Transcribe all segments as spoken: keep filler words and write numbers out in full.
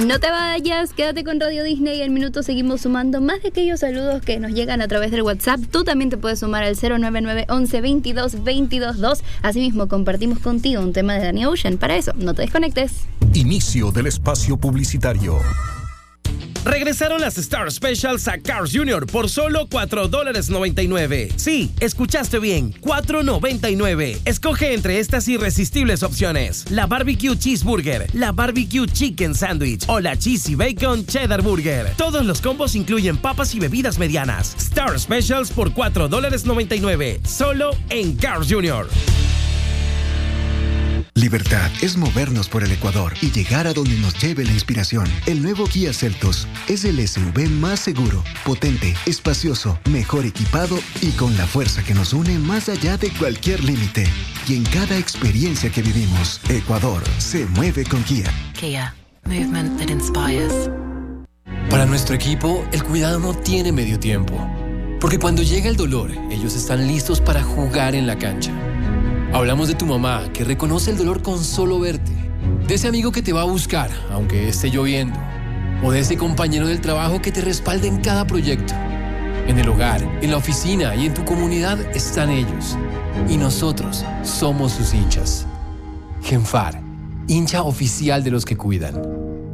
No te vayas, quédate con Radio Disney. En minutos seguimos sumando más de aquellos saludos que nos llegan a través del WhatsApp. Tú también te puedes sumar al cero nueve nueve once veintidós veintidós dos. Asimismo, compartimos contigo un tema de Danny Ocean. Para eso, no te desconectes. Inicio del espacio publicitario. Regresaron las Star Specials a Cars Junior por solo cuatro dólares noventa y nueve. Sí, escuchaste bien, cuatro noventa y nueve. Escoge entre estas irresistibles opciones: la Barbecue Cheeseburger, la Barbecue Chicken Sandwich o la Cheesy Bacon Cheddar Burger. Todos los combos incluyen papas y bebidas medianas. Star Specials por cuatro dólares noventa y nueve, solo en Cars Junior. Libertad es movernos por el Ecuador y llegar a donde nos lleve la inspiración. El nuevo Kia Seltos es el S U V más seguro, potente, espacioso, mejor equipado y con la fuerza que nos une más allá de cualquier límite. Y en cada experiencia que vivimos, Ecuador se mueve con Kia. Kia, movement that inspires. Para nuestro equipo, el cuidado no tiene medio tiempo. Porque cuando llega el dolor, ellos están listos para jugar en la cancha. Hablamos de tu mamá, que reconoce el dolor con solo verte. De ese amigo que te va a buscar, aunque esté lloviendo. O de ese compañero del trabajo que te respalda en cada proyecto. En el hogar, en la oficina y en tu comunidad están ellos. Y nosotros somos sus hinchas. Genfar, hincha oficial de los que cuidan.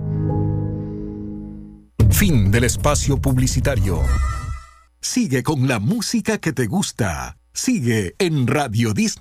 Fin del espacio publicitario. Sigue con la música que te gusta. Sigue en Radio Disney.